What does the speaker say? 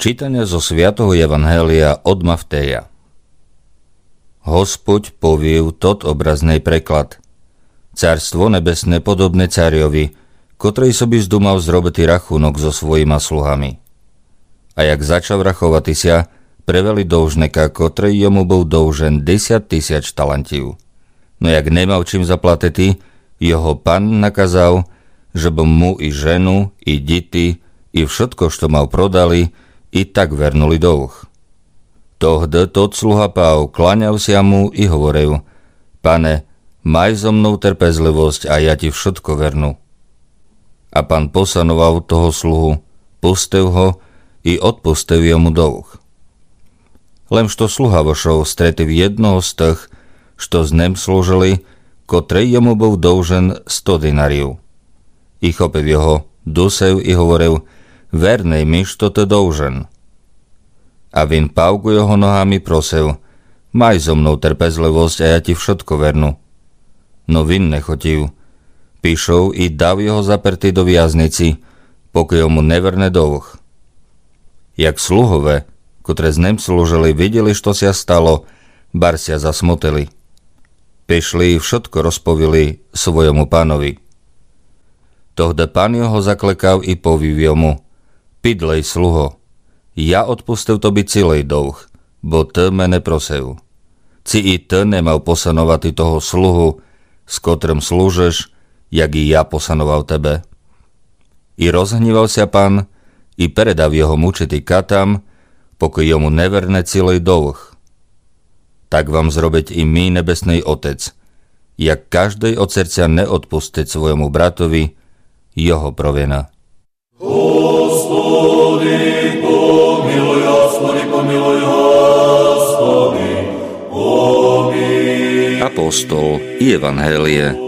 Čítanie zo svätého Evanjelia od Mattheja. Hospod poviel tot obraznej preklad. Carstvo nebesné podobné carjovi, kotrej sobi zdúmal zrobiti rachunok so svojima sluhami. A jak začal rachovati sa, preveli dlžneka, kotrej jemu bol dlžen 10 000 talantív. No jak nemal čím zaplatiti, jeho pán nakazal, že by mu i ženu, i deti, i všetko, što mal prodali, i tak vernuli dlh. Tohde tot sluha páv klaňal sa mu i hovoril: Pane, maj so mnou trpezlivosť a ja ti všetko vernu. A pán posanoval toho sluhu, pustil ho i odpustil jemu dlh. Len što sluha vošol stretiv jednoho z tých, što z nem slúžili, kotrej jemu bol dlžen 100 denariów. I chopil jeho, dusev i hovoril: Vernej mi, što te dlžen. A vin pávku jeho nohami prosil: Maj so mnou trpezlivosť a ja ti všetko vernu. No vin nechotil. Píšou i dal jeho zapertý do viaznici, pokiaľ mu neverne dlh. Jak sluhové, ktoré z nem slúžili, videli, što sa stalo, bar sa zasmutili. Pišli i všetko rozpovili svojemu pánovi. Tohde pán jeho zaklekal i povívil mu: Pidlej, sluho, ja odpustil tobi celý dlh, bo ty mene prosil. Ci i ty nemal posanovati toho sluhu, s kotrým slúžeš, jak i ja posanoval tebe. I rozhníval sa pán, i predav jeho mučiti katam, pokoj jomu neverne celý dlh. Tak vám zrobiť i my, nebesný Otec, jak každej od srdcia neodpustiť svojemu bratovi jeho provina. Господи, помилуй, Господи, помилуj, Господи, помилуj. Apostol i Evanjelie